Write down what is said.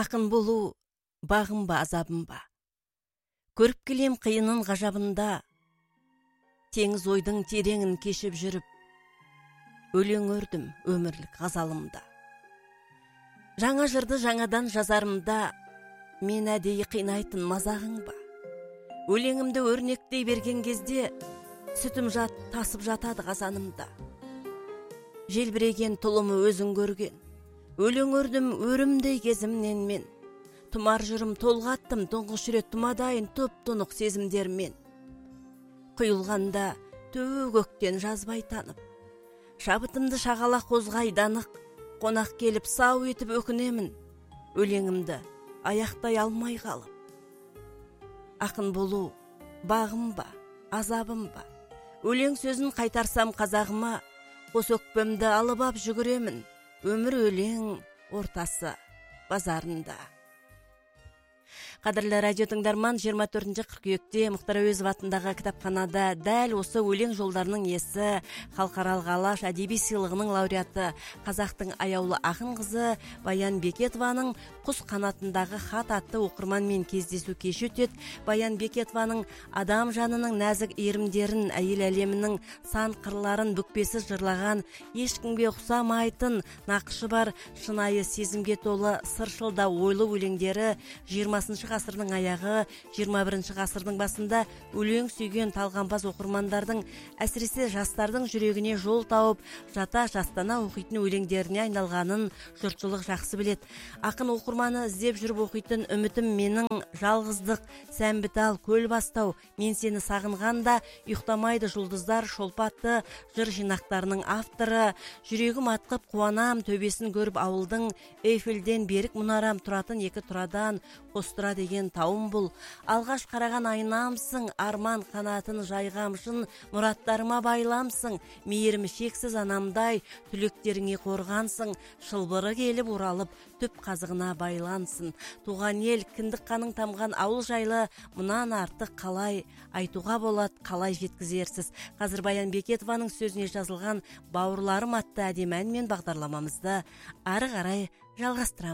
Ақын болу бағым ба, азабым ба? Көріп келем қиынын ғажабында, теңіз ойдың тереңін кешіп жүріп, өлең өрдім өмірлік ғазалымда. Жаңа жырды жаңадан жазарымда, мен әдейі қинайтын мазағың ба? Өлеңімді өрнектей берген кезде, сүтім тасып жатады қазанымда. Желбіреген тұлымы өзің көрген, өлең өрдім өрімдей кезімнен мен. Тұмар жырым толғаттым тұңғыш рет тұмадайын тұп-тұнық сезімдермен. Құйылғанда төу көктен жазбай танып, шабытымды шағала қозғай данық, қонақ келіп сау етіп өкінемін, өлеңімді аяқтай алмай қалып. Ақын болу бағым ба, азабым ба? Өлең сөзін қайтарсам қазағыма, қос өкпемді алып ап жүгіремін, өмір өлең ортасы базарында. Қадірлі радио тыңдарман, 24 қыркүйекте Мұхтар Әуезов атындағы кітапханада дәл осы өлең жолдарының иесі, халықаралық Алаш әдеби сыйлығының лауреаты, қазақтың аяулы ақын қызы Баян Бекетованың «Құс қанатындағы хат» атты оқырманмен кездесу кеші өтеді. Баян Бекетованың адам жанының нәзік иірімдерін, әйел әлемінің сан қырларын бүкпесіз жырлаған, ешкімге ұқсамайтын, нақышы бар, шынайы сезімге толы, сыршыл да ойлы өлеңдері 20 ғасырдың аяғы, 21 ғасырдың басында өлең сүйген талғампаз оқырмандардың, әсіресе жастардың жүрегіне жол тауып, жастана оқитын өлеңдеріне айналғанын жұртшылық жақсы білет. Ақын оқырманы іздеп жүріп оқитын үмітім менің, жалғыздық, сәмбітал, көл бастау, мен сені сағынғанда, ұйықтамайды жұлдыздар шолпатты жыр жинақтарының авторы, жүрегім атқып қуанам төбесін көріп ауылдың, Эйфелден берік мұнарам тұратын екі тұрадан, қостыра деген тауым бұл. Алғаш қараған айнамсың, арман қанатын жайғамшын, мұраттарыма байламсың, мейірімі шексіз анамдай, түлектеріңе қорғансың, шылбыры келіп оралып, түп қазығына байлансын. Туған ел, кіндік қаның тамған ауыл жайлы, мұнан артық қалай айтуға болады, қалай жеткізерсіз. Қазір Баян Бекетованың сөзіне жазылған «Бауырларым» атты әдемі әнмен бағдарламамызды ары қарай жалғастырамыз.